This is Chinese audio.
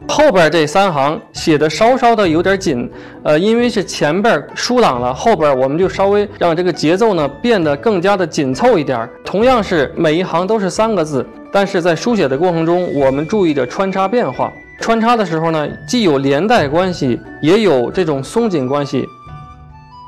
后边这3行写的稍稍的有点紧，因为是前边疏朗了，后边我们就稍微让这个节奏呢变得更加的紧凑一点。同样是每一行都是3个字，但是在书写的过程中，我们注意着穿插变化。穿插的时候呢，既有连带关系，也有这种松紧关系。